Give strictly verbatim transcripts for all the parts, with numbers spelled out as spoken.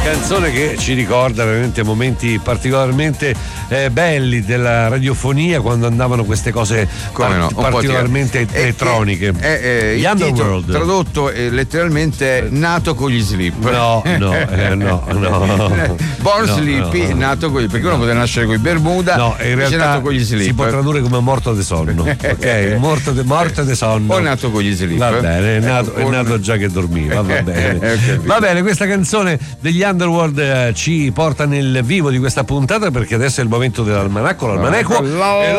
Canzone che ci ricorda veramente momenti particolarmente eh, belli della radiofonia, quando andavano queste cose par- no, particolarmente ti- elettroniche. È, è, è, Gli il Underworld. titolo, tradotto è letteralmente nato con gli slip. No, no, eh, no, no. Born No, Sleepy, no. nato con gli, perché uno poteva nascere con i Bermuda, No, in invece è realtà nato con gli slip. si può tradurre come morto de sonno, ok? Morto de, morte de sonno. O nato con gli slip. Va bene, è nato, Ecco, è nato già che dormiva, va bene. Ho capito. Va bene, questa canzone degli Underworld eh, ci porta nel vivo di questa puntata, perché adesso è il momento dell'almanacco, l'almanacco e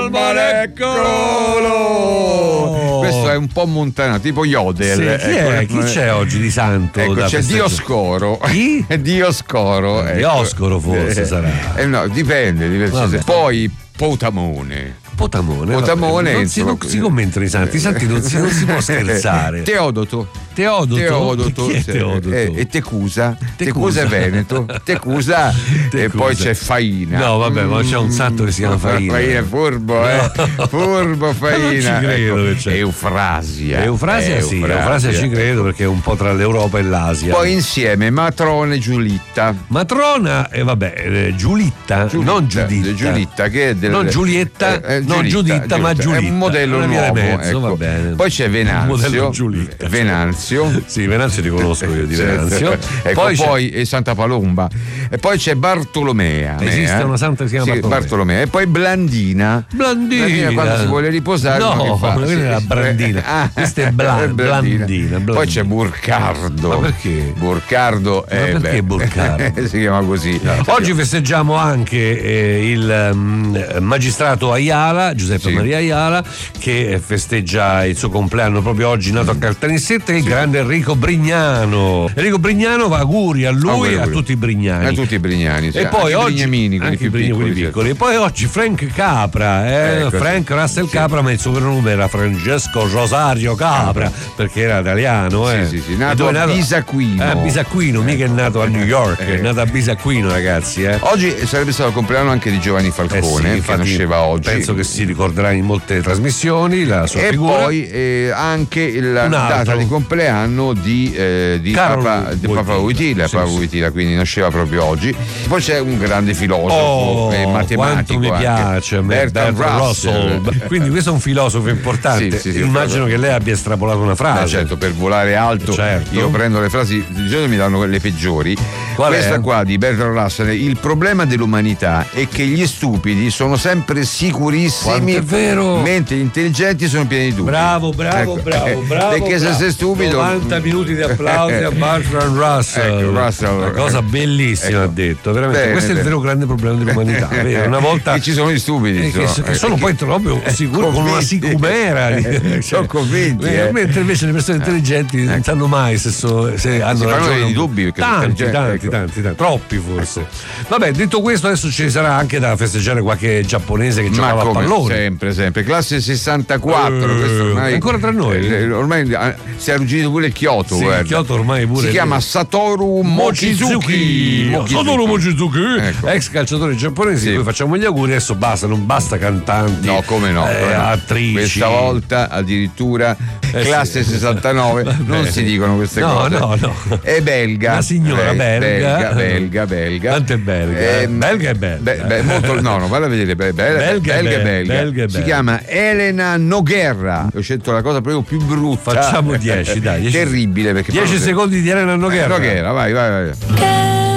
l'almanacco. Questo è un po' montano, tipo Yodel. Sì, chi, ecco, è? Chi c'è oggi di santo? Ecco, da c'è festeggiare? Dioscoro. Chi? Dioscoro. Ecco. Dioscoro forse Eh, sarà. Eh, no, dipende, dipende. Vabbè. Poi Potamone. Potamone, Potamone, vabbè, non, si, non insomma, si commentano i santi, i santi non si, non si può scherzare. Teodoto. Teodoto? Teodoto, Chi è sì. Teodoto? E, e Tecusa. Tecusa. Tecusa è Veneto. Tecusa. E Tecusa. poi c'è Faina. No, vabbè, ma c'è un santo che si chiama Faina. Faina è furbo, eh. Furbo Faina. Non ci credo ecco. che c'è. Eufrasia. Eufrasia sì, Eufrasia ci credo, perché è un po' tra l'Europa e l'Asia. Poi insieme Matrone Giulitta. Matrona e vabbè, eh, Giulitta, Giulitta, non Giuditta. Giulitta che è del, non Giulietta, eh, eh, non Giuditta, ma Giulitta. È un modello Una via di nuovo, mezzo, ecco. va bene. Poi c'è Un modello Venanzio. Giulitta. Venanzio. Sì, Venanzio ti conosco io di Certo. Venanzio. Ecco, poi poi, c'è- e Santa Palomba. E poi c'è Bartolomea. Esiste eh? una santa che si chiama Sì, Bartolomea. Bartolomea. E poi Blandina. Blandina. quando si vuole riposare. No, uno che fa? quella è la Brandina. Ah, Questa è Blan- Blandina, Blandina. Poi c'è Burcardo. Ma perché? Burcardo Ma è perché beh, Burcardo? si chiama così. Oggi festeggiamo anche eh, il um, magistrato Ayala, Giuseppe Sì. Maria Ayala, che festeggia il suo compleanno proprio oggi, nato a Caltanissetta, e il grande Enrico Brignano. Enrico Brignano va auguri a lui Auguri, e a auguri. tutti i brignani. A tutti i brignani, sì. E poi Anche i oggi brignamini, quelli anche più i brignani, quelli piccoli, piccoli. E poi oggi Frank Capra, eh? Ecco, Frank Russell Capra, ma il suo vero nome era Francesco Rosario Capra, perché era italiano, eh. Sì, sì, sì, E nato dove è a Bisacquino. Eh, a Bisacquino, mica è nato a New York, è nato a Bisacquino, ragazzi, eh. Oggi sarebbe stato il compleanno anche di Giovanni Eh Falcone, sì, che infatti nasceva oggi. Penso che si ricorderà in molte trasmissioni la sua E figura. poi eh, anche la Un altro. data di compleanno di, eh, di Carlo Papa, di Papa Wojtyla. Wojtyla, Sì, Papa sì. Wojtyla, quindi nasceva proprio oggi. Poi c'è un grande filosofo Oh, e matematico. quanto mi anche, piace a me, Bertrand Bertrand Russell. Russell. Quindi questo è un filosofo importante. Sì, sì, sì, Immagino che lei abbia estrapolato una Eh, frase. certo, per volare alto Certo. io prendo le frasi, di solito mi danno quelle peggiori. Qual è? Questa qua di Bertrand Russell: il problema dell'umanità è che gli stupidi sono sempre sicurissimi, Quanto è vero. mentre gli intelligenti sono pieni di dubbi. Bravo, bravo, Ecco, bravo, eh, bravo. Perché bravo. se sei stupido. novanta minuti di applausi a Bertrand Russell. Ecco, Russell. Una cosa bellissima, Ecco. ha detto. Veramente. Bene, Questo è il bene. vero grande problema dell'umanità. vero? Una volta Che ci sono gli stupidi. Eh, che, insomma. che sono Eh, poi proprio sicuri, con una convinti. sicumera. Eh, sono convinti, eh. Mentre invece le persone intelligenti non sanno mai se, so, se hanno si fanno ragione. dei dubbi, perché sono tanti, intelligenti, tanti, ecco. tanti, tanti, troppi forse. Vabbè, detto questo, adesso ci sarà anche da festeggiare qualche giapponese che Ma giocava a come pallone. sempre, sempre. Classe sessantaquattro. Eh, questo ormai, ancora tra noi? eh, ormai eh, si è arrugginito pure il Kyoto. Sì, guarda. Kyoto ormai pure. Si chiama Satoru Mochizuki. Mochizuki. Satoru Mochizuki, Ecco. ex calciatore giapponese, Sì. poi facciamo gli auguri. Adesso basta, non basta cantanti, No, come no, eh, come no. attrici. Questa volta addirittura Eh, classe sì. sessantanove, non Vabbè. si dicono queste No, cose. no, no. È belga. Una signora Eh, belga. belga, belga, belga. Quanto è belga? Ehm, Belga è belga. be- be- molto, no, no, vado a vedere. Be- be- Belga è belga, belga, belga. belga è Si belga. chiama Elena Noguera. Ho scelto la cosa proprio più brutta. Facciamo dieci, dai. dieci Terribile perché dieci proprio- secondi di Elena Noguera. Noguera, vai, vai, vai.